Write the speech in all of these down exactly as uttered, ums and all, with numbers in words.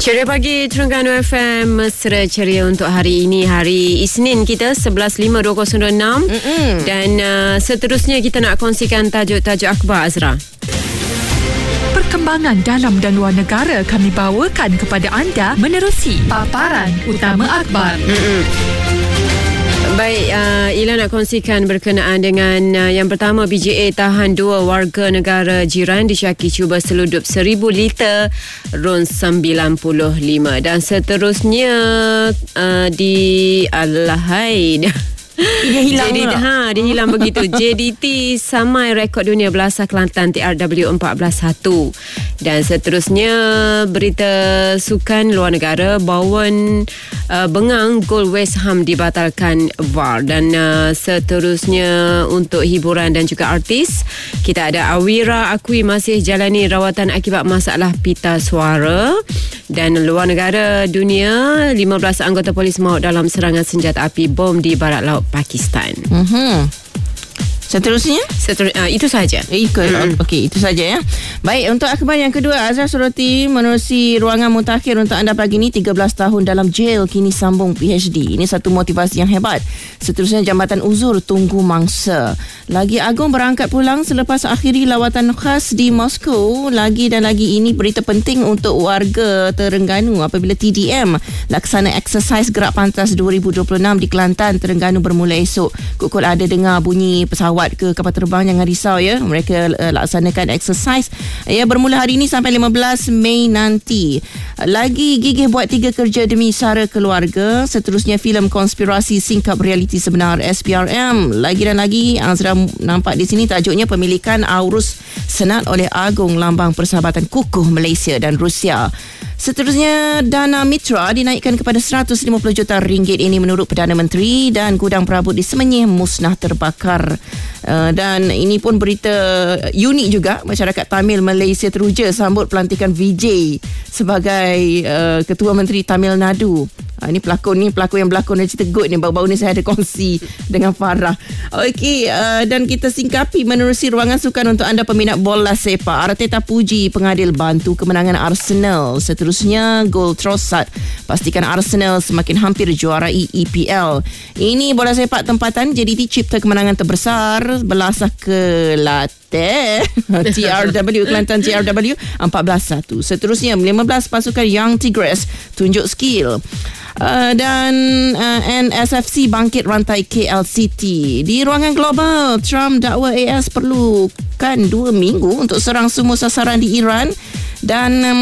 Ceria pagi Terengganu F M, mesra ceria untuk hari ini, hari Isnin kita sebelas lima dua ribu dua puluh enam. Mm-mm. Dan uh, seterusnya kita nak kongsikan tajuk-tajuk akhbar, Azra. Perkembangan dalam dan luar negara kami bawakan kepada anda menerusi paparan utama akhbar. Mm-mm. Baik, uh, Ila nak kongsikan berkenaan dengan uh, yang pertama, B J A tahan dua warga negara jiran disyaki cuba seludup seribu liter ron sembilan puluh lima. Dan seterusnya uh, di Alahai dia hilang. J D T, ha, dia hilang begitu. J D T samai rekod dunia belasah Kelantan T R W empat belas satu. Dan seterusnya berita sukan luar negara, Bowen uh, bengang gol West Ham dibatalkan V A R. Dan uh, seterusnya untuk hiburan dan juga artis, kita ada Awira akui masih jalani rawatan akibat masalah pita suara. Dan luar negara dunia, lima belas anggota polis maut dalam serangan senjata api bom di barat laut Pakistan. Mhm. Seterusnya? Seterus, uh, itu saja. Ikut. Hmm. Okey, itu saja ya. Baik, untuk akhbar yang kedua, Azra Surati menerusi ruangan mutakhir untuk anda pagi ini. Tiga belas tahun dalam jail, kini sambung P H D. Ini satu motivasi yang hebat. Seterusnya, Jambatan Uzur tunggu mangsa. Lagi Agong berangkat pulang selepas akhiri lawatan khas di Moskow. Lagi dan lagi ini berita penting untuk warga Terengganu apabila T D M laksana exercise gerak pantas dua ribu dua puluh enam di Kelantan, Terengganu bermula esok. Kukul ada dengar bunyi pesawat ke kapal terbang, jangan risau ya. Mereka uh, laksanakan exercise ya, bermula hari ini sampai lima belas Mei nanti. Lagi gigih buat tiga kerja demi sara keluarga. Seterusnya filem konspirasi singkap realiti sebenar S P R M. Lagi dan lagi, Azra nampak di sini tajuknya pemilikan Aurus Senat oleh Agong Lambang Persahabatan Kukuh Malaysia dan Rusia. Seterusnya, dana mitra dinaikkan kepada seratus lima puluh juta ringgit ini menurut Perdana Menteri. Dan gudang perabot di Semenyih musnah terbakar. Uh, dan ini pun berita unik juga. Masyarakat Tamil Malaysia teruja sambut pelantikan V J sebagai uh, Ketua Menteri Tamil Nadu. Uh, ini pelakon ni pelakon yang berlakon dan cerita good ni. Baru-baru ni saya ada kongsi dengan Farah. Okey, uh, dan kita singkapi menerusi ruangan sukan untuk anda peminat bola sepak. Arteta puji pengadil bantu kemenangan Arsenal. Seterusnya, gol Trossard pastikan Arsenal semakin hampir juarai E P L. Ini bola sepak tempatan. J D T cipta kemenangan terbesar belasah Kelantan T R W Kelantan T R W empat belas satu. Seterusnya, lima belas pasukan Young Tigers tunjuk skill. Uh, dan uh, N S F C bangkit rantai K L City. Di ruangan global, Trump dakwa A S perlukan dua minggu untuk serang semua sasaran di Iran. Dan um,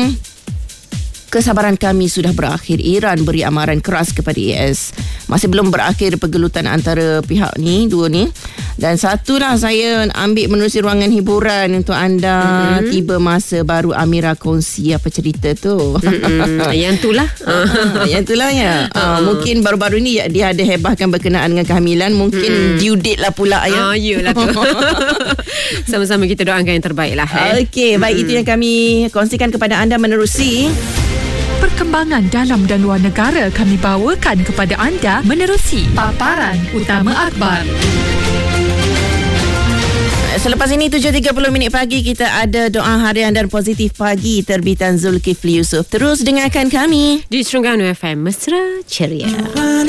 kesabaran kami sudah berakhir. Iran beri amaran keras kepada A S. Masih belum berakhir pergelutan antara pihak ni, dua ni. Dan satulah saya ambil menerusi ruangan hiburan untuk anda. Mm-hmm. Tiba masa baru Amira kongsi apa cerita tu. Mm-hmm. Yang itulah. uh, yang itulah ya. Uh, mungkin baru-baru ni dia ada hebahkan berkenaan dengan kehamilan. Mungkin mm-hmm. due date lah pula ya. Oh, iyalah tu. Sama-sama kita doakan yang terbaik lah. Eh? Okey, baik, mm-hmm. itu yang kami kongsikan kepada anda menerusi perkembangan dalam dan luar negara kami bawakan kepada anda menerusi paparan utama akhbar. Selepas ini tujuh tiga puluh minit pagi kita ada doa harian dan positif pagi terbitan Zulkifli Yusof. Terus dengarkan kami di Terengganu F M, mesra ceria.